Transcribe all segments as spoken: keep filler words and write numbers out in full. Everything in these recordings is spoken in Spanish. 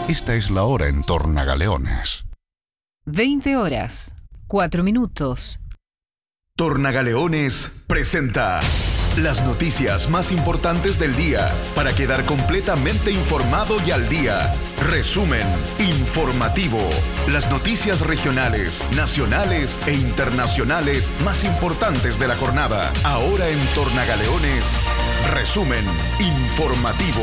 Esta es la hora en Tornagaleones. veinte horas, cuatro minutos. Tornagaleones presenta las noticias más importantes del día para quedar completamente informado y al día. Resumen informativo. Las noticias regionales, nacionales e internacionales más importantes de la jornada. Ahora en Tornagaleones, resumen informativo.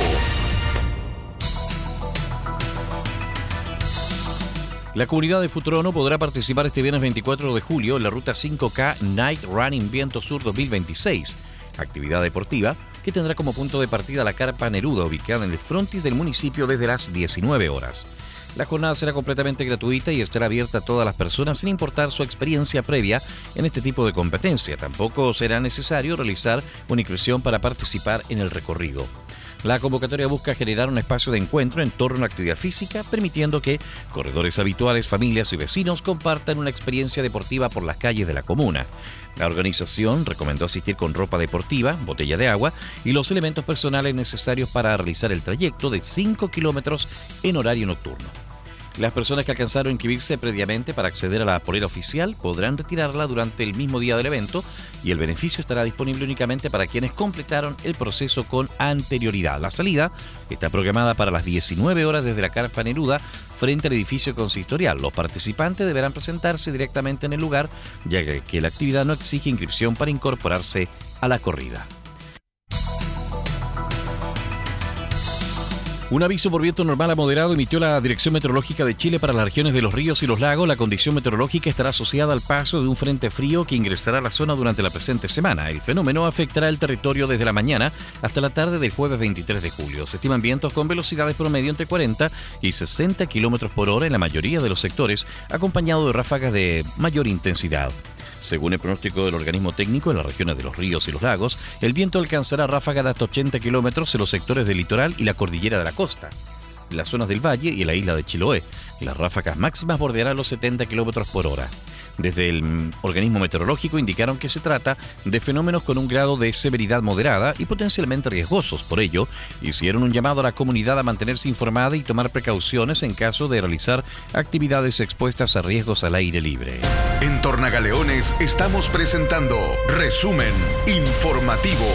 La comunidad de Futrono podrá participar este viernes veinticuatro de julio en la ruta cinco K Night Running Viento Sur dos mil veintiséis, actividad deportiva que tendrá como punto de partida la Carpa Neruda, ubicada en el frontis del municipio desde las diecinueve horas. La jornada será completamente gratuita y estará abierta a todas las personas sin importar su experiencia previa en este tipo de competencia. Tampoco será necesario realizar una inscripción para participar en el recorrido. La convocatoria busca generar un espacio de encuentro en torno a la actividad física, permitiendo que corredores habituales, familias y vecinos compartan una experiencia deportiva por las calles de la comuna. La organización recomendó asistir con ropa deportiva, botella de agua y los elementos personales necesarios para realizar el trayecto de cinco kilómetros en horario nocturno. Las personas que alcanzaron a inscribirse previamente para acceder a la polera oficial podrán retirarla durante el mismo día del evento y el beneficio estará disponible únicamente para quienes completaron el proceso con anterioridad. La salida está programada para las diecinueve horas desde la Carpa Neruda frente al edificio consistorial. Los participantes deberán presentarse directamente en el lugar, ya que la actividad no exige inscripción para incorporarse a la corrida. Un aviso por viento normal a moderado emitió la Dirección Meteorológica de Chile para las regiones de los ríos y los lagos. La condición meteorológica estará asociada al paso de un frente frío que ingresará a la zona durante la presente semana. El fenómeno afectará el territorio desde la mañana hasta la tarde del jueves veintitrés de julio. Se estiman vientos con velocidades promedio entre cuarenta y sesenta kilómetros por hora en la mayoría de los sectores, acompañado de ráfagas de mayor intensidad. Según el pronóstico del organismo técnico, en las regiones de los ríos y los lagos, el viento alcanzará ráfagas de hasta ochenta kilómetros en los sectores del litoral y la cordillera de la costa, en las zonas del valle y en la isla de Chiloé. Las ráfagas máximas bordearán los setenta kilómetros por hora. Desde el organismo meteorológico indicaron que se trata de fenómenos con un grado de severidad moderada y potencialmente riesgosos. Por ello, hicieron un llamado a la comunidad a mantenerse informada y tomar precauciones en caso de realizar actividades expuestas a riesgos al aire libre. En Tornagaleones estamos presentando Resumen Informativo.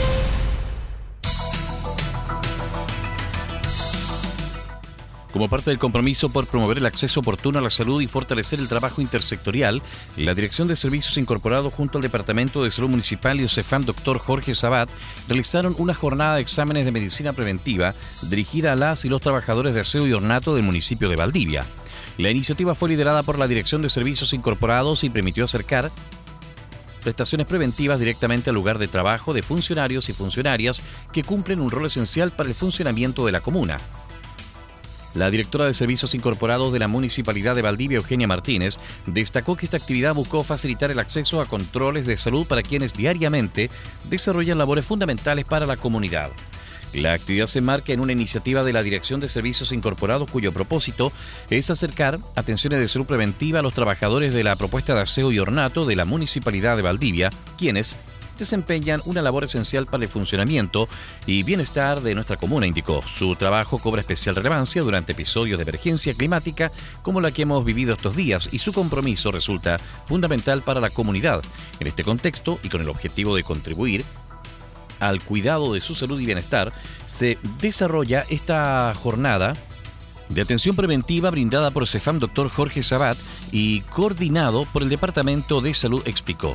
Como parte del compromiso por promover el acceso oportuno a la salud y fortalecer el trabajo intersectorial, la Dirección de Servicios Incorporados junto al Departamento de Salud Municipal y el CEFAM doctor Jorge Sabat realizaron una jornada de exámenes de medicina preventiva dirigida a las y los trabajadores de aseo y ornato del municipio de Valdivia. La iniciativa fue liderada por la Dirección de Servicios Incorporados y permitió acercar prestaciones preventivas directamente al lugar de trabajo de funcionarios y funcionarias que cumplen un rol esencial para el funcionamiento de la comuna. La directora de Servicios Incorporados de la Municipalidad de Valdivia, Eugenia Martínez, destacó que esta actividad buscó facilitar el acceso a controles de salud para quienes diariamente desarrollan labores fundamentales para la comunidad. La actividad se enmarca en una iniciativa de la Dirección de Servicios Incorporados cuyo propósito es acercar atenciones de salud preventiva a los trabajadores de la propuesta de aseo y ornato de la Municipalidad de Valdivia, quienes desempeñan una labor esencial para el funcionamiento y bienestar de nuestra comuna, indicó. Su trabajo cobra especial relevancia durante episodios de emergencia climática como la que hemos vivido estos días y su compromiso resulta fundamental para la comunidad. En este contexto y con el objetivo de contribuir al cuidado de su salud y bienestar, se desarrolla esta jornada de atención preventiva brindada por CEFAM doctor Jorge Sabat y coordinado por el Departamento de Salud, explicó.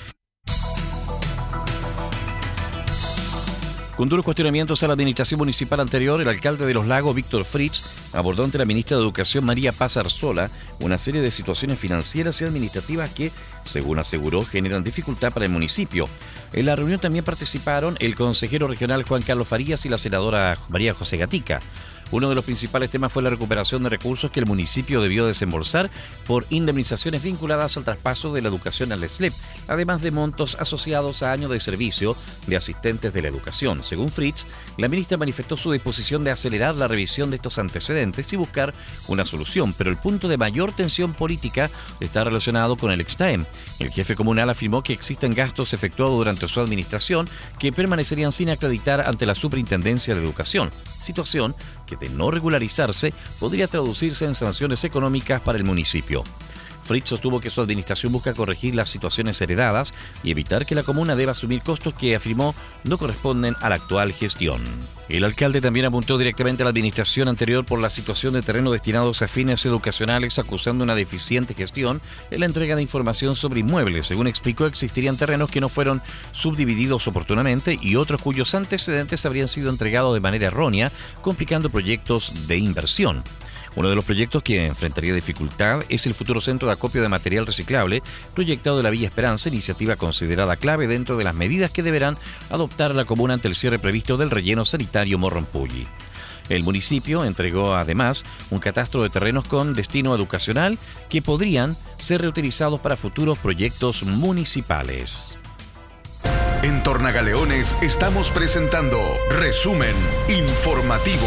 Con duros cuestionamientos a la administración municipal anterior, el alcalde de Los Lagos, Víctor Fritz, abordó ante la ministra de Educación, María Paz Arzola, una serie de situaciones financieras y administrativas que, según aseguró, generan dificultad para el municipio. En la reunión también participaron el consejero regional Juan Carlos Farías y la senadora María José Gatica. Uno de los principales temas fue la recuperación de recursos que el municipio debió desembolsar por indemnizaciones vinculadas al traspaso de la educación al S L E P, además de montos asociados a años de servicio de asistentes de la educación. Según Fritz, la ministra manifestó su disposición de acelerar la revisión de estos antecedentes y buscar una solución, pero el punto de mayor tensión política está relacionado con el Extaem. El jefe comunal afirmó que existen gastos efectuados durante su administración que permanecerían sin acreditar ante la Superintendencia de Educación, situación que que de no regularizarse podría traducirse en sanciones económicas para el municipio. Fritz sostuvo que su administración busca corregir las situaciones heredadas y evitar que la comuna deba asumir costos que afirmó no corresponden a la actual gestión. El alcalde también apuntó directamente a la administración anterior por la situación de terreno destinados a fines educacionales, acusando una deficiente gestión en la entrega de información sobre inmuebles. Según explicó, existirían terrenos que no fueron subdivididos oportunamente y otros cuyos antecedentes habrían sido entregados de manera errónea, complicando proyectos de inversión. Uno de los proyectos que enfrentaría dificultad es el futuro centro de acopio de material reciclable proyectado de la Villa Esperanza, iniciativa considerada clave dentro de las medidas que deberán adoptar la comuna ante el cierre previsto del relleno sanitario Morrompulli. El municipio entregó además un catastro de terrenos con destino educacional que podrían ser reutilizados para futuros proyectos municipales. En Tornagaleones estamos presentando Resumen Informativo.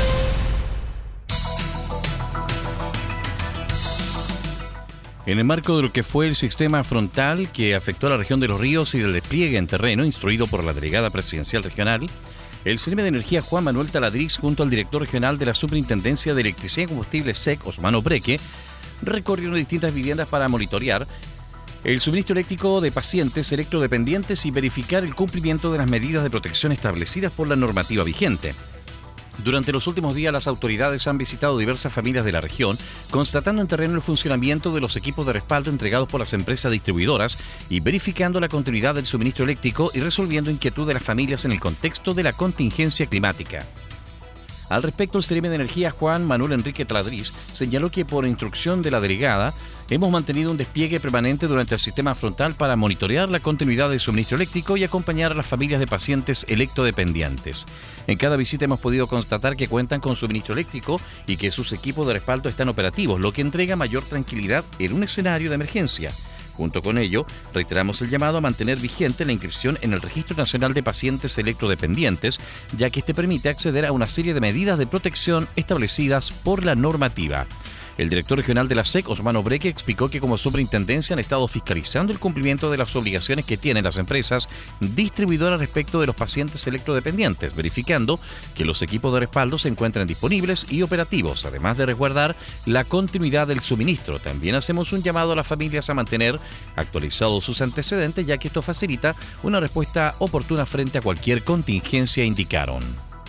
En el marco de lo que fue el sistema frontal que afectó a la región de Los Ríos y del despliegue en terreno instruido por la delegada presidencial regional, el C N M de Energía Juan Manuel Taladriz, junto al director regional de la Superintendencia de Electricidad y Combustible S E C, Osmano Breque, recorrieron distintas viviendas para monitorear el suministro eléctrico de pacientes electrodependientes y verificar el cumplimiento de las medidas de protección establecidas por la normativa vigente. Durante los últimos días, las autoridades han visitado diversas familias de la región, constatando en terreno el funcionamiento de los equipos de respaldo entregados por las empresas distribuidoras y verificando la continuidad del suministro eléctrico y resolviendo inquietud de las familias en el contexto de la contingencia climática. Al respecto, el C N M de Energía Juan Manuel Enrique Taladriz señaló que por instrucción de la delegada hemos mantenido un despliegue permanente durante el sistema frontal para monitorear la continuidad del suministro eléctrico y acompañar a las familias de pacientes electrodependientes. En cada visita hemos podido constatar que cuentan con suministro eléctrico y que sus equipos de respaldo están operativos, lo que entrega mayor tranquilidad en un escenario de emergencia. Junto con ello, reiteramos el llamado a mantener vigente la inscripción en el Registro Nacional de Pacientes Electrodependientes, ya que este permite acceder a una serie de medidas de protección establecidas por la normativa. El director regional de la S E C, Osmano Breque, explicó que como superintendencia han estado fiscalizando el cumplimiento de las obligaciones que tienen las empresas distribuidoras respecto de los pacientes electrodependientes, verificando que los equipos de respaldo se encuentran disponibles y operativos, además de resguardar la continuidad del suministro. También hacemos un llamado a las familias a mantener actualizados sus antecedentes, ya que esto facilita una respuesta oportuna frente a cualquier contingencia, indicaron.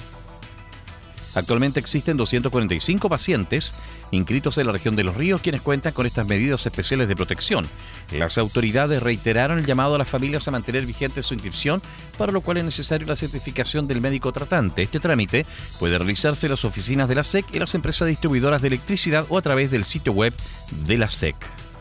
Actualmente existen doscientos cuarenta y cinco pacientes inscritos en la región de Los Ríos quienes cuentan con estas medidas especiales de protección. Las autoridades reiteraron el llamado a las familias a mantener vigente su inscripción, para lo cual es necesaria la certificación del médico tratante. Este trámite puede realizarse en las oficinas de la S E C y las empresas distribuidoras de electricidad o a través del sitio web de la S E C.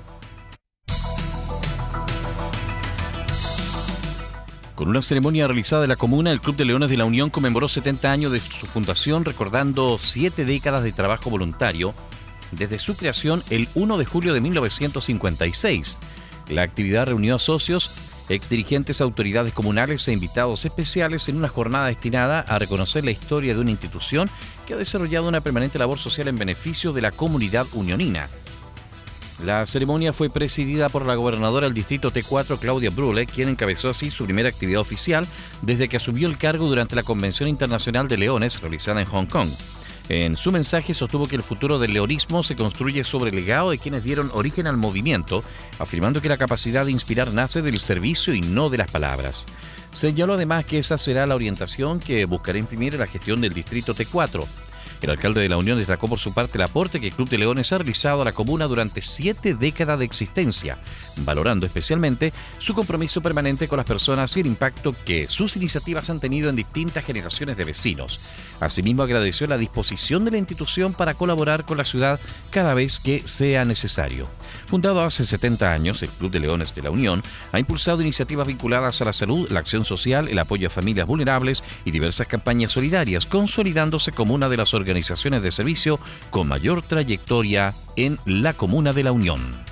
Con una ceremonia realizada en la comuna, el Club de Leones de la Unión conmemoró setenta años de su fundación, recordando siete décadas de trabajo voluntario desde su creación el primero de julio de mil novecientos cincuenta y seis. La actividad reunió a socios, exdirigentes, autoridades comunales e invitados especiales en una jornada destinada a reconocer la historia de una institución que ha desarrollado una permanente labor social en beneficio de la comunidad unionina. La ceremonia fue presidida por la gobernadora del distrito T cuatro, Claudia Brule, quien encabezó así su primera actividad oficial desde que asumió el cargo durante la Convención Internacional de Leones realizada en Hong Kong. En su mensaje sostuvo que el futuro del leonismo se construye sobre el legado de quienes dieron origen al movimiento, afirmando que la capacidad de inspirar nace del servicio y no de las palabras. Señaló además que esa será la orientación que buscará imprimir en la gestión del distrito T cuatro. El alcalde de la Unión destacó por su parte el aporte que el Club de Leones ha realizado a la comuna durante siete décadas de existencia, valorando especialmente su compromiso permanente con las personas y el impacto que sus iniciativas han tenido en distintas generaciones de vecinos. Asimismo, agradeció la disposición de la institución para colaborar con la ciudad cada vez que sea necesario. Fundado hace setenta años, el Club de Leones de la Unión ha impulsado iniciativas vinculadas a la salud, la acción social, el apoyo a familias vulnerables y diversas campañas solidarias, consolidándose como una de las organizaciones de servicio con mayor trayectoria en la Comuna de la Unión.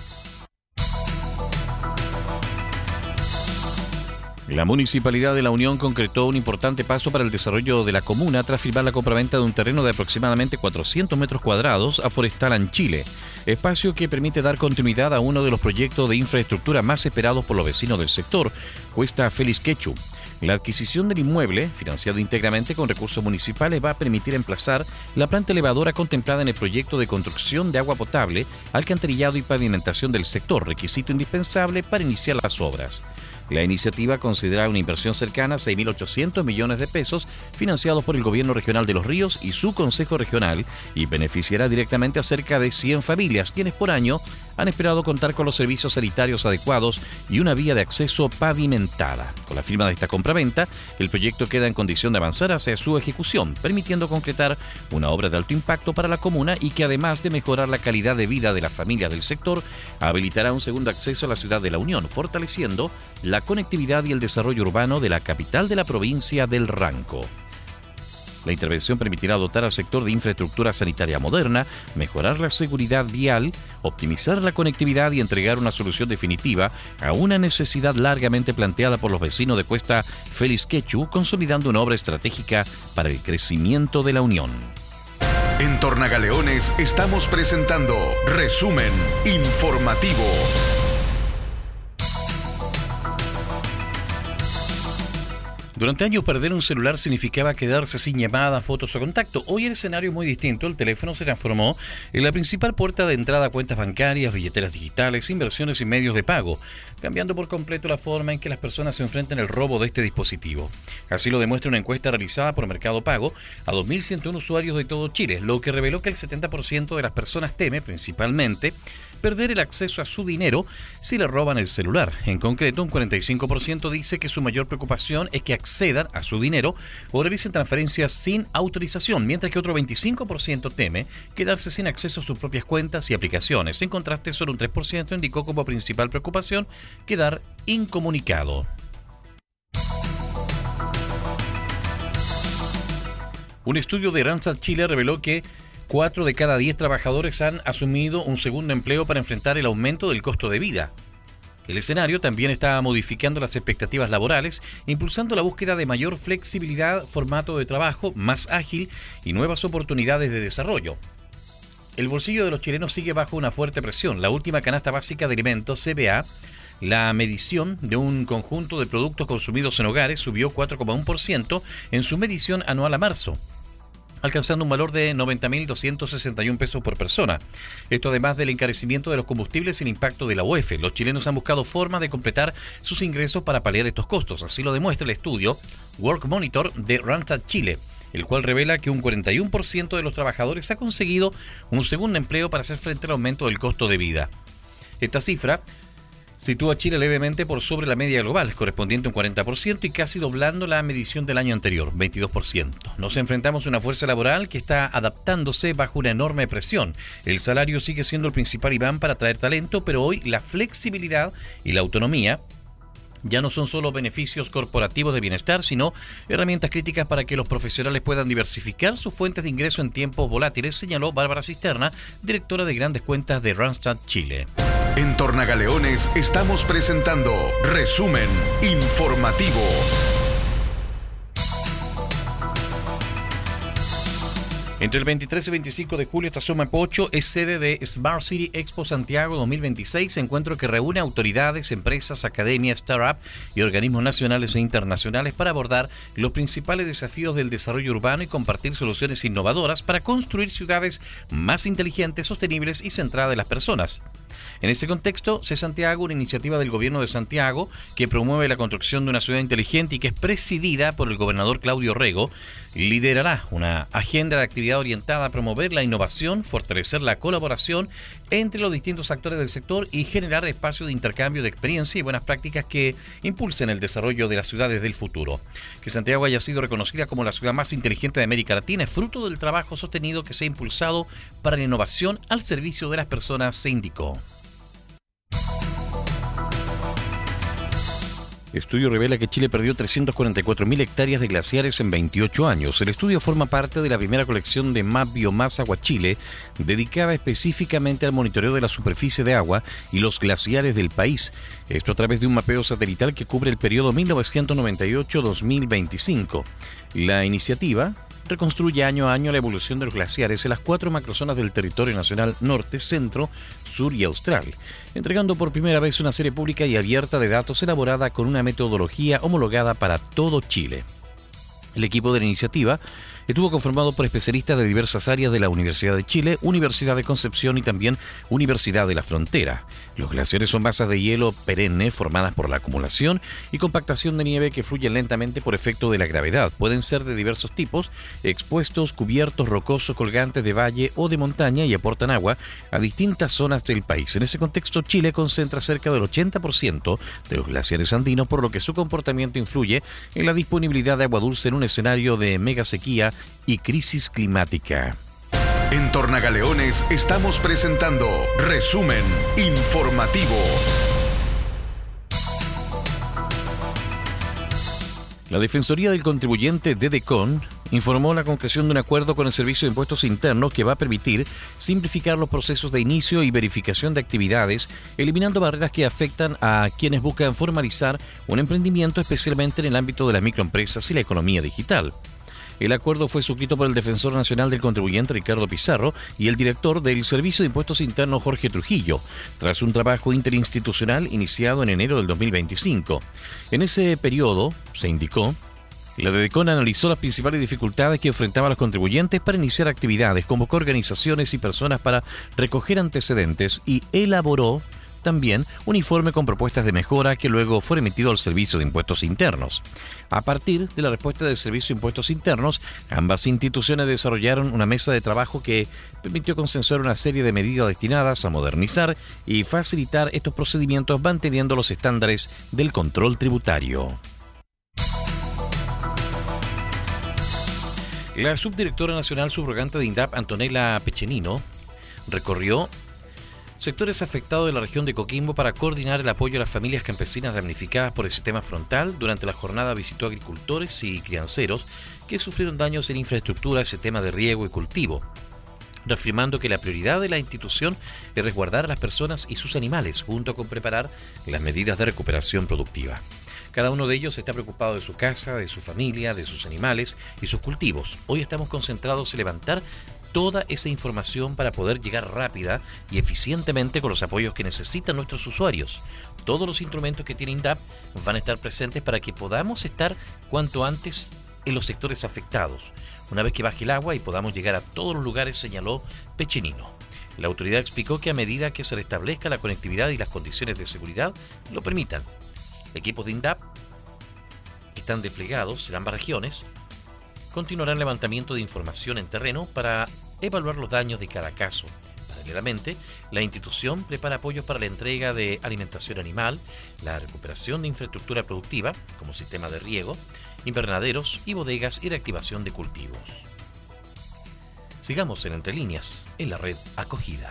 La Municipalidad de la Unión concretó un importante paso para el desarrollo de la comuna tras firmar la compraventa de un terreno de aproximadamente cuatrocientos metros cuadrados a Forestal en Chile, espacio que permite dar continuidad a uno de los proyectos de infraestructura más esperados por los vecinos del sector, Cuesta Félix Quechu. La adquisición del inmueble, financiado íntegramente con recursos municipales, va a permitir emplazar la planta elevadora contemplada en el proyecto de construcción de agua potable, alcantarillado y pavimentación del sector, requisito indispensable para iniciar las obras. La iniciativa considera una inversión cercana a seis mil ochocientos millones de pesos financiados por el Gobierno Regional de Los Ríos y su Consejo Regional y beneficiará directamente a cerca de cien familias, quienes por año han esperado contar con los servicios sanitarios adecuados y una vía de acceso pavimentada. Con la firma de esta compraventa, el proyecto queda en condición de avanzar hacia su ejecución, permitiendo concretar una obra de alto impacto para la comuna y que, además de mejorar la calidad de vida de las familias del sector, habilitará un segundo acceso a la ciudad de La Unión, fortaleciendo la conectividad y el desarrollo urbano de la capital de la provincia del Ranco. La intervención permitirá dotar al sector de infraestructura sanitaria moderna, mejorar la seguridad vial, optimizar la conectividad y entregar una solución definitiva a una necesidad largamente planteada por los vecinos de Cuesta Félix Quechu, consolidando una obra estratégica para el crecimiento de la Unión. En Tornagaleones estamos presentando Resumen Informativo. Durante años perder un celular significaba quedarse sin llamadas, fotos o contacto. Hoy el escenario es muy distinto. El teléfono se transformó en la principal puerta de entrada a cuentas bancarias, billeteras digitales, inversiones y medios de pago, cambiando por completo la forma en que las personas se enfrentan al robo de este dispositivo. Así lo demuestra una encuesta realizada por Mercado Pago a dos mil ciento uno usuarios de todo Chile, lo que reveló que el setenta por ciento de las personas teme, principalmente, perder el acceso a su dinero si le roban el celular. En concreto, un cuarenta y cinco por ciento dice que su mayor preocupación es que accedan a su dinero o realicen transferencias sin autorización, mientras que otro veinticinco por ciento teme quedarse sin acceso a sus propias cuentas y aplicaciones. En contraste, solo un tres por ciento indicó como principal preocupación quedar incomunicado. Un estudio de Randstad Chile reveló que cuatro de cada diez trabajadores han asumido un segundo empleo para enfrentar el aumento del costo de vida. El escenario también está modificando las expectativas laborales, impulsando la búsqueda de mayor flexibilidad, formato de trabajo más ágil y nuevas oportunidades de desarrollo. El bolsillo de los chilenos sigue bajo una fuerte presión. La última canasta básica de alimentos, C B A, la medición de un conjunto de productos consumidos en hogares, subió cuatro coma uno por ciento en su medición anual a marzo, alcanzando un valor de noventa mil doscientos sesenta y uno pesos por persona. Esto además del encarecimiento de los combustibles y el impacto de la U E F. Los chilenos han buscado formas de completar sus ingresos para paliar estos costos. Así lo demuestra el estudio Work Monitor de Randstad Chile, el cual revela que un cuarenta y uno por ciento de los trabajadores ha conseguido un segundo empleo para hacer frente al aumento del costo de vida. Esta cifra sitúa a Chile levemente por sobre la media global, correspondiente a un cuarenta por ciento y casi doblando la medición del año anterior, veintidós por ciento. Nos enfrentamos a una fuerza laboral que está adaptándose bajo una enorme presión. El salario sigue siendo el principal imán para atraer talento, pero hoy la flexibilidad y la autonomía ya no son solo beneficios corporativos de bienestar, sino herramientas críticas para que los profesionales puedan diversificar sus fuentes de ingreso en tiempos volátiles, señaló Bárbara Cisterna, directora de grandes cuentas de Randstad Chile. En Tornagaleones estamos presentando Resumen Informativo. Entre el veintitrés y veinticinco de julio, Estación Mapocho es sede de Smart City Expo Santiago dos mil veintiséis, encuentro que reúne autoridades, empresas, academias, startups y organismos nacionales e internacionales para abordar los principales desafíos del desarrollo urbano y compartir soluciones innovadoras para construir ciudades más inteligentes, sostenibles y centradas en las personas. En ese contexto, C Santiago, una iniciativa del Gobierno de Santiago que promueve la construcción de una ciudad inteligente y que es presidida por el gobernador Claudio Rego, liderará una agenda de actividad orientada a promover la innovación, fortalecer la colaboración entre los distintos actores del sector y generar espacios de intercambio de experiencia y buenas prácticas que impulsen el desarrollo de las ciudades del futuro. Que Santiago haya sido reconocida como la ciudad más inteligente de América Latina es fruto del trabajo sostenido que se ha impulsado para la innovación al servicio de las personas, se indicó. Estudio revela que Chile perdió trescientas cuarenta y cuatro mil hectáreas de glaciares en veintiocho años. El estudio forma parte de la primera colección de Map Biomasa Agua Chile, dedicada específicamente al monitoreo de la superficie de agua y los glaciares del país. Esto a través de un mapeo satelital que cubre el periodo mil novecientos noventa y ocho a dos mil veinticinco. La iniciativa reconstruye año a año la evolución de los glaciares en las cuatro macrozonas del territorio nacional norte, centro, sur y austral, entregando por primera vez una serie pública y abierta de datos elaborada con una metodología homologada para todo Chile. El equipo de la iniciativa estuvo conformado por especialistas de diversas áreas de la Universidad de Chile, Universidad de Concepción y también Universidad de la Frontera. Los glaciares son masas de hielo perenne formadas por la acumulación y compactación de nieve que fluyen lentamente por efecto de la gravedad. Pueden ser de diversos tipos, expuestos, cubiertos, rocosos, colgantes de valle o de montaña y aportan agua a distintas zonas del país. En ese contexto, Chile concentra cerca del ochenta por ciento de los glaciares andinos, por lo que su comportamiento influye en la disponibilidad de agua dulce en un escenario de mega sequía y crisis climática. En Tornagaleones estamos presentando Resumen Informativo. La Defensoría del Contribuyente DEDECON informó la concreción de un acuerdo con el Servicio de Impuestos Internos que va a permitir simplificar los procesos de inicio y verificación de actividades, eliminando barreras que afectan a quienes buscan formalizar un emprendimiento, especialmente en el ámbito de las microempresas y la economía digital. El acuerdo fue suscrito por el Defensor Nacional del Contribuyente, Ricardo Pizarro, y el director del Servicio de Impuestos Internos, Jorge Trujillo, tras un trabajo interinstitucional iniciado en enero del dos mil veinticinco. En ese periodo, se indicó, la DEDECON analizó las principales dificultades que enfrentaban los contribuyentes para iniciar actividades, convocó organizaciones y personas para recoger antecedentes y elaboró también un informe con propuestas de mejora que luego fue remitido al Servicio de Impuestos Internos. A partir de la respuesta del Servicio de Impuestos Internos, ambas instituciones desarrollaron una mesa de trabajo que permitió consensuar una serie de medidas destinadas a modernizar y facilitar estos procedimientos manteniendo los estándares del control tributario. La subdirectora nacional subrogante de INDAP, Antonella Pechenino, recorrió sectores afectados de la región de Coquimbo para coordinar el apoyo a las familias campesinas damnificadas por el sistema frontal. Durante la jornada visitó agricultores y crianceros que sufrieron daños en infraestructura, sistema de riego y cultivo, reafirmando que la prioridad de la institución es resguardar a las personas y sus animales, junto con preparar las medidas de recuperación productiva. Cada uno de ellos está preocupado de su casa, de su familia, de sus animales y sus cultivos. Hoy estamos concentrados en levantar toda esa información para poder llegar rápida y eficientemente con los apoyos que necesitan nuestros usuarios. Todos los instrumentos que tiene INDAP van a estar presentes para que podamos estar cuanto antes en los sectores afectados, una vez que baje el agua y podamos llegar a todos los lugares, señaló Pechenino. La autoridad explicó que a medida que se restablezca la conectividad y las condiciones de seguridad lo permitan, equipos de INDAP que están desplegados en ambas regiones continuarán el levantamiento de información en terreno para evaluar los daños de cada caso. Paralelamente, la institución prepara apoyos para la entrega de alimentación animal, la recuperación de infraestructura productiva, como sistema de riego, invernaderos y bodegas y reactivación de cultivos. Sigamos en Entre Líneas, en la red Acogida.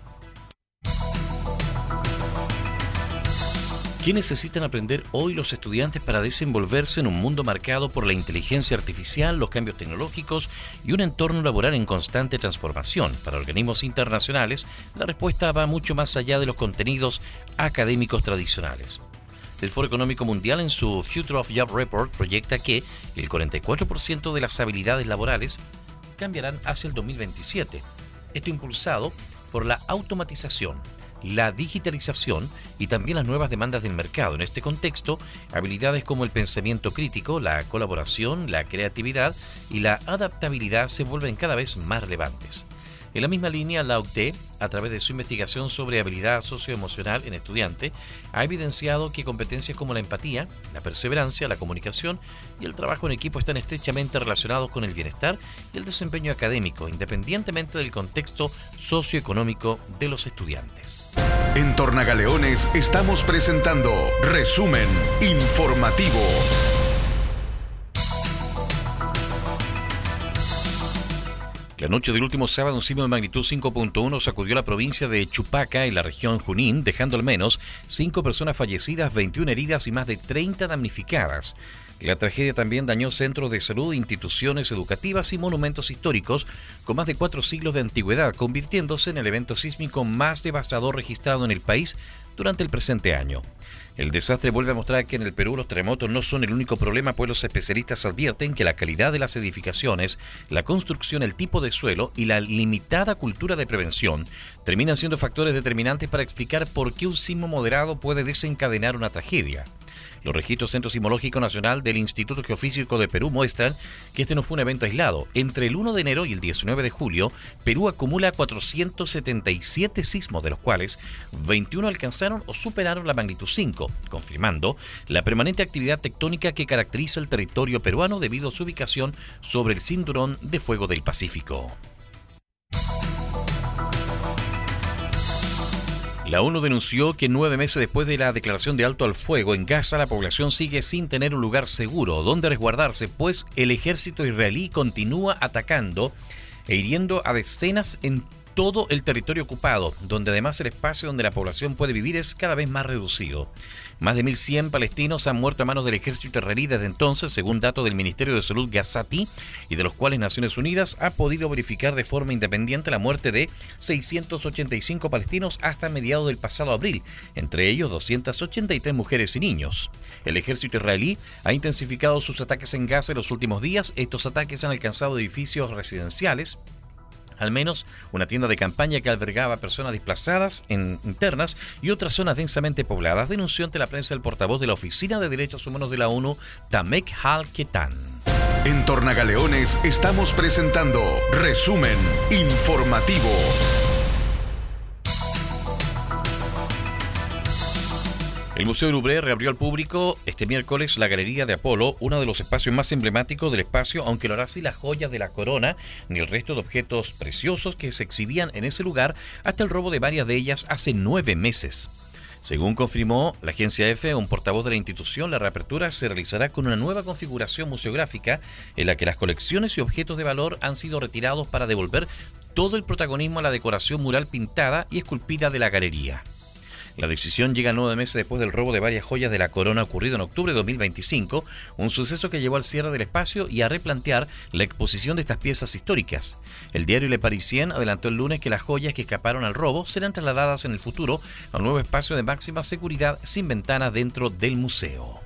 ¿Qué necesitan aprender hoy los estudiantes para desenvolverse en un mundo marcado por la inteligencia artificial, los cambios tecnológicos y un entorno laboral en constante transformación? Para organismos internacionales, la respuesta va mucho más allá de los contenidos académicos tradicionales. El Foro Económico Mundial, en su Future of Job Report, proyecta que el cuarenta y cuatro por ciento de las habilidades laborales cambiarán hacia el dos mil veintisiete. Esto impulsado por la automatización, la digitalización y también las nuevas demandas del mercado. En este contexto, habilidades como el pensamiento crítico, la colaboración, la creatividad y la adaptabilidad se vuelven cada vez más relevantes. En la misma línea, la O C D E, a través de su investigación sobre habilidad socioemocional en estudiante, ha evidenciado que competencias como la empatía, la perseverancia, la comunicación y el trabajo en equipo están estrechamente relacionados con el bienestar y el desempeño académico, independientemente del contexto socioeconómico de los estudiantes. En Tornagaleones estamos presentando Resumen Informativo. La noche del último sábado, un sismo de magnitud cinco punto uno sacudió la provincia de Chupaca, en la región Junín, dejando al menos cinco personas fallecidas, veintiuna heridas y más de treinta damnificadas. La tragedia también dañó centros de salud, instituciones educativas y monumentos históricos con más de cuatro siglos de antigüedad, convirtiéndose en el evento sísmico más devastador registrado en el país durante el presente año. El desastre vuelve a mostrar que en el Perú los terremotos no son el único problema, pues los especialistas advierten que la calidad de las edificaciones, la construcción, el tipo de suelo y la limitada cultura de prevención terminan siendo factores determinantes para explicar por qué un sismo moderado puede desencadenar una tragedia. Los registros Centro Sismológico Nacional del Instituto Geofísico de Perú muestran que este no fue un evento aislado. Entre el primero de enero y el diecinueve de julio, Perú acumula cuatrocientos setenta y siete sismos, de los cuales veintiuno alcanzaron o superaron la magnitud cinco, confirmando la permanente actividad tectónica que caracteriza el territorio peruano debido a su ubicación sobre el cinturón de fuego del Pacífico. La ONU denunció que nueve meses después de la declaración de alto al fuego en Gaza, la población sigue sin tener un lugar seguro donde resguardarse, pues el ejército israelí continúa atacando e hiriendo a decenas en todo el territorio ocupado, donde además el espacio donde la población puede vivir es cada vez más reducido. Más de mil cien palestinos han muerto a manos del ejército israelí desde entonces, según datos del Ministerio de Salud Gazati, y de los cuales Naciones Unidas ha podido verificar de forma independiente la muerte de seiscientos ochenta y cinco palestinos hasta mediados del pasado abril, entre ellos doscientas ochenta y tres mujeres y niños. El ejército israelí ha intensificado sus ataques en Gaza en los últimos días. Estos ataques han alcanzado edificios residenciales, al menos una tienda de campaña que albergaba a personas desplazadas en internas y otras zonas densamente pobladas, denunció ante la prensa el portavoz de la Oficina de Derechos Humanos de la ONU, Tamek Al-Ketan. En Tornagaleones estamos presentando Resumen Informativo. El Museo Louvre reabrió al público este miércoles la Galería de Apolo, uno de los espacios más emblemáticos del espacio, aunque no hará así las joyas de la corona ni el resto de objetos preciosos que se exhibían en ese lugar hasta el robo de varias de ellas hace nueve meses. Según confirmó la agencia EFE, un portavoz de la institución, la reapertura se realizará con una nueva configuración museográfica en la que las colecciones y objetos de valor han sido retirados para devolver todo el protagonismo a la decoración mural pintada y esculpida de la galería. La decisión llega nueve meses después del robo de varias joyas de la corona ocurrido en octubre de dos mil veinticinco, un suceso que llevó al cierre del espacio y a replantear la exposición de estas piezas históricas. El diario Le Parisien adelantó el lunes que las joyas que escaparon al robo serán trasladadas en el futuro a un nuevo espacio de máxima seguridad sin ventanas dentro del museo.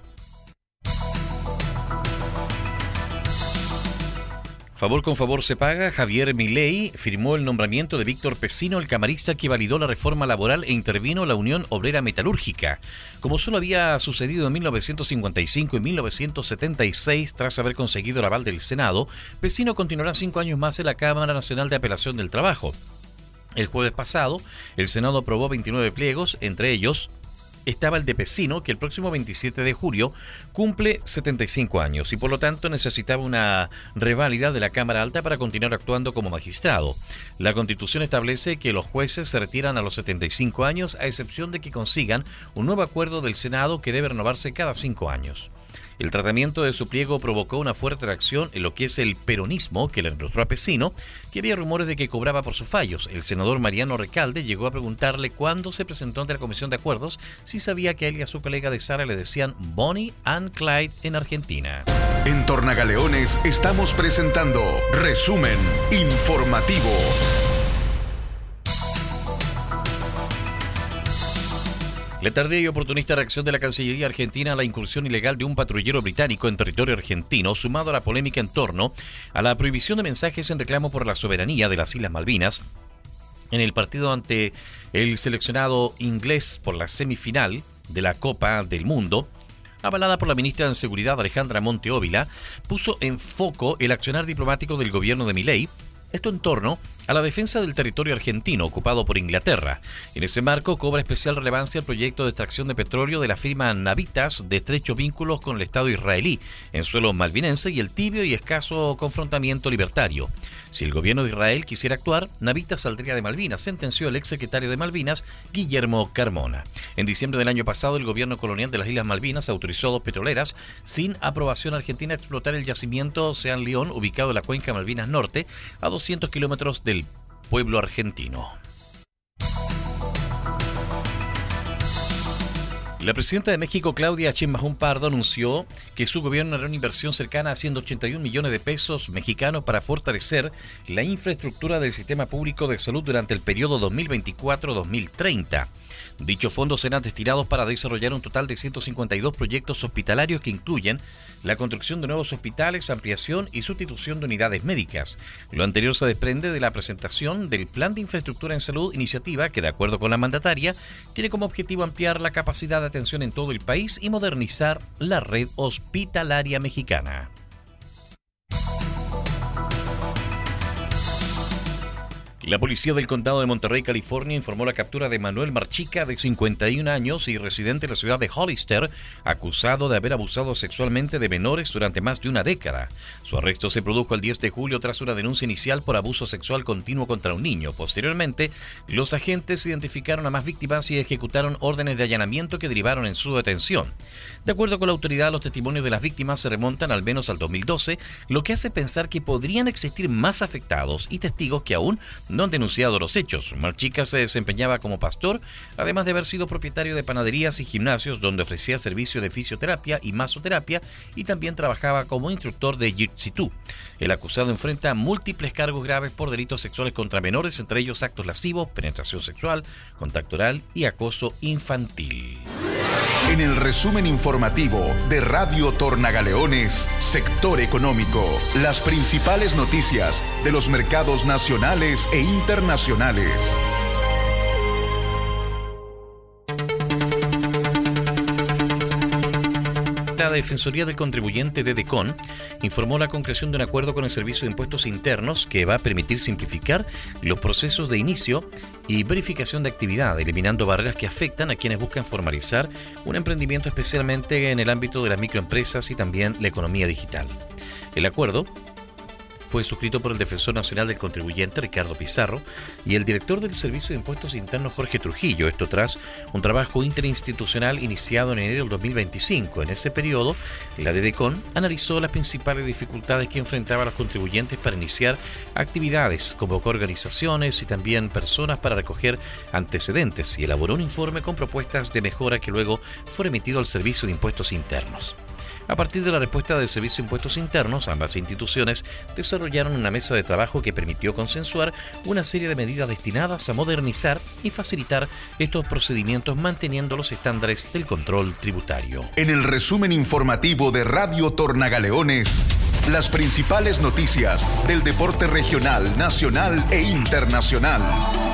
Favor con favor se paga. Javier Milei firmó el nombramiento de Víctor Pecino, el camarista que validó la reforma laboral e intervino la Unión Obrera Metalúrgica. Como solo había sucedido en mil novecientos cincuenta y cinco y mil novecientos setenta y seis, tras haber conseguido el aval del Senado, Pecino continuará cinco años más en la Cámara Nacional de Apelación del Trabajo. El jueves pasado, el Senado aprobó veintinueve pliegos, entre ellos estaba el de Pecino, que el próximo veintisiete de julio cumple setenta y cinco años y por lo tanto necesitaba una reválida de la Cámara Alta para continuar actuando como magistrado. La Constitución establece que los jueces se retiran a los setenta y cinco años, a excepción de que consigan un nuevo acuerdo del Senado que debe renovarse cada cinco años. El tratamiento de su pliego provocó una fuerte reacción en lo que es el peronismo, que le enrostró a Pecino, que había rumores de que cobraba por sus fallos. El senador Mariano Recalde llegó a preguntarle cuándo se presentó ante la Comisión de Acuerdos si sabía que a él y a su colega de Sara le decían Bonnie and Clyde en Argentina. En Tornagaleones estamos presentando Resumen Informativo. La tardía y oportunista reacción de la Cancillería argentina a la incursión ilegal de un patrullero británico en territorio argentino, sumado a la polémica en torno a la prohibición de mensajes en reclamo por la soberanía de las Islas Malvinas, en el partido ante el seleccionado inglés por la semifinal de la Copa del Mundo, avalada por la ministra de Seguridad Alejandra Monteóvila, puso en foco el accionar diplomático del gobierno de Milei, esto en torno a la defensa del territorio argentino ocupado por Inglaterra. En ese marco cobra especial relevancia el proyecto de extracción de petróleo de la firma Navitas, de estrechos vínculos con el Estado israelí en suelo malvinense, y el tibio y escaso confrontamiento libertario. Si el gobierno de Israel quisiera actuar, Navitas saldría de Malvinas, sentenció el exsecretario de Malvinas, Guillermo Carmona. En diciembre del año pasado, el gobierno colonial de las Islas Malvinas autorizó a dos petroleras sin aprobación argentina a explotar el yacimiento Ocean León, ubicado en la cuenca Malvinas Norte, a doscientos kilómetros del pueblo argentino. La presidenta de México, Claudia Sheinbaum Pardo, anunció que su gobierno hará una inversión cercana a ciento ochenta y un millones de pesos mexicanos para fortalecer la infraestructura del sistema público de salud durante el periodo dos mil veinticuatro a dos mil treinta. Dichos fondos serán destinados para desarrollar un total de ciento cincuenta y dos proyectos hospitalarios que incluyen la construcción de nuevos hospitales, ampliación y sustitución de unidades médicas. Lo anterior se desprende de la presentación del Plan de Infraestructura en Salud, iniciativa que, de acuerdo con la mandataria, tiene como objetivo ampliar la capacidad de atención en todo el país y modernizar la red hospitalaria mexicana. La policía del condado de Monterrey, California, informó la captura de Manuel Marchica, de cincuenta y un años y residente de la ciudad de Hollister, acusado de haber abusado sexualmente de menores durante más de una década. Su arresto se produjo el diez de julio tras una denuncia inicial por abuso sexual continuo contra un niño. Posteriormente, los agentes identificaron a más víctimas y ejecutaron órdenes de allanamiento que derivaron en su detención. De acuerdo con la autoridad, los testimonios de las víctimas se remontan al menos al dos mil doce, lo que hace pensar que podrían existir más afectados y testigos que aún no han denunciado los hechos. Marchica se desempeñaba como pastor, además de haber sido propietario de panaderías y gimnasios donde ofrecía servicio de fisioterapia y masoterapia, y también trabajaba como instructor de jiu-jitsu. El acusado enfrenta múltiples cargos graves por delitos sexuales contra menores, entre ellos actos lascivos, penetración sexual, contacto oral y acoso infantil. En el resumen informativo de Radio Tornagaleones, Sector Económico, las principales noticias de los mercados nacionales e internacionales. La Defensoría del Contribuyente de DECON informó la concreción de un acuerdo con el Servicio de Impuestos Internos que va a permitir simplificar los procesos de inicio y verificación de actividad, eliminando barreras que afectan a quienes buscan formalizar un emprendimiento, especialmente en el ámbito de las microempresas y también la economía digital. El acuerdo fue suscrito por el Defensor Nacional del Contribuyente, Ricardo Pizarro, y el director del Servicio de Impuestos Internos, Jorge Trujillo. Esto tras un trabajo interinstitucional iniciado en enero del dos mil veinticinco. En ese periodo, la DECON analizó las principales dificultades que enfrentaban los contribuyentes para iniciar actividades, convocó organizaciones y también personas para recoger antecedentes y elaboró un informe con propuestas de mejora que luego fue remitido al Servicio de Impuestos Internos. A partir de la respuesta del Servicio de Impuestos Internos, ambas instituciones desarrollaron una mesa de trabajo que permitió consensuar una serie de medidas destinadas a modernizar y facilitar estos procedimientos, manteniendo los estándares del control tributario. En el resumen informativo de Radio Tornagaleones, las principales noticias del deporte regional, nacional e internacional.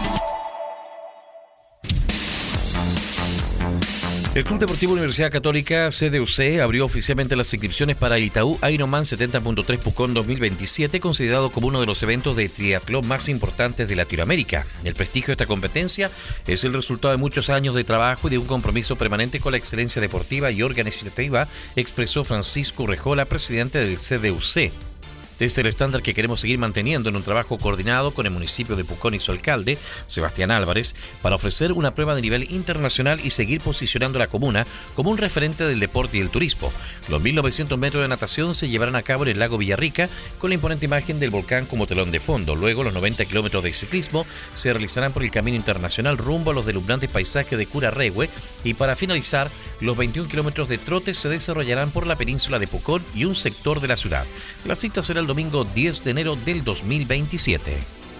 El Club Deportivo Universidad Católica, C D U C, abrió oficialmente las inscripciones para el Itaú Ironman setenta punto tres Pucón dos mil veintisiete, considerado como uno de los eventos de triatlón más importantes de Latinoamérica. El prestigio de esta competencia es el resultado de muchos años de trabajo y de un compromiso permanente con la excelencia deportiva y organizativa, expresó Francisco Urrejola, presidente del C D U C. Es el estándar que queremos seguir manteniendo en un trabajo coordinado con el municipio de Pucón y su alcalde, Sebastián Álvarez, para ofrecer una prueba de nivel internacional y seguir posicionando a la comuna como un referente del deporte y el turismo. Los mil novecientos metros de natación se llevarán a cabo en el lago Villarrica con la imponente imagen del volcán como telón de fondo. Luego, los noventa kilómetros de ciclismo se realizarán por el Camino Internacional rumbo a los deslumbrantes paisajes de Curarrehue, y para finalizar, los veintiún kilómetros de trote se desarrollarán por la península de Pucón y un sector de la ciudad. La cita será el domingo diez de enero del dos mil veintisiete.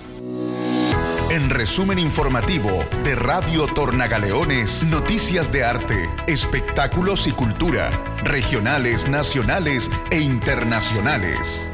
En resumen informativo de Radio Tornagaleones, noticias de arte, espectáculos y cultura, regionales, nacionales e internacionales.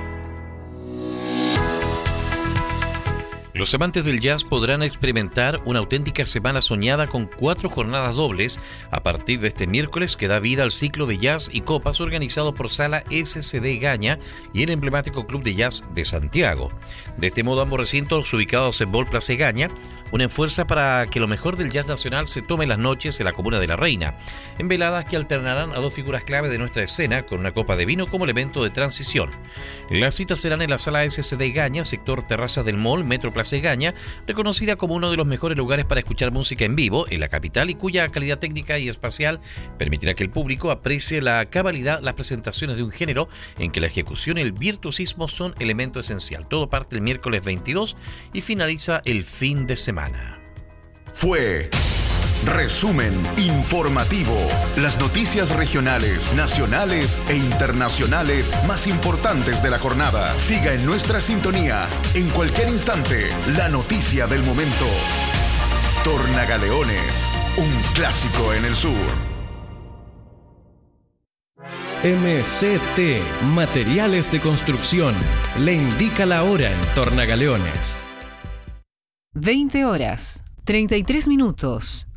Los amantes del jazz podrán experimentar una auténtica semana soñada con cuatro jornadas dobles a partir de este miércoles, que da vida al ciclo de jazz y copas organizado por Sala S C D Gaña y el emblemático Club de Jazz de Santiago. De este modo, ambos recintos ubicados en Bol Place Gaña unen fuerza para que lo mejor del jazz nacional se tome las noches en la comuna de La Reina, en veladas que alternarán a dos figuras clave de nuestra escena con una copa de vino como elemento de transición. Las citas serán en la Sala S C D Gaña, sector Terrazas del Mall, Metro Place Gaña, reconocida como uno de los mejores lugares para escuchar música en vivo en la capital y cuya calidad técnica y espacial permitirá que el público aprecie la cabalidad, las presentaciones de un género en que la ejecución y el virtuosismo son elemento esencial. Todo parte el miércoles veintidós y finaliza el fin de semana. Fue Resumen informativo. Las noticias regionales, nacionales e internacionales más importantes de la jornada. Siga en nuestra sintonía. En cualquier instante, la noticia del momento. Tornagaleones, un clásico en el sur. M C T, Materiales de Construcción, le indica la hora en Tornagaleones. veinte horas, treinta y tres minutos.